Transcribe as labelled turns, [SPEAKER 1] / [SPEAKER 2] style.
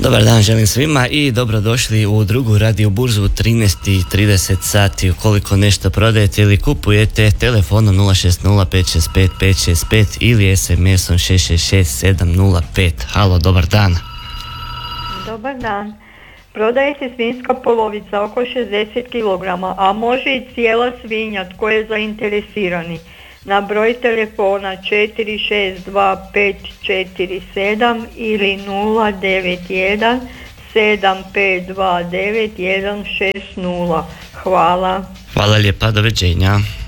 [SPEAKER 1] Dobar dan želim svima i dobrodošli u drugu radio burzu u 13:30 sati. Ukoliko nešto prodajete ili kupujete, telefonom 060-565-565 ili SMS-om 666-705. Halo, dobar dan.
[SPEAKER 2] Dobar dan. Prodaje se svinjska polovica oko 60 kg, a može i cijela svinja, tko je zainteresirani. Na broj telefona 462547 ili 091 7529 160. Hvala.
[SPEAKER 1] Hvala lijepa, doviđenja.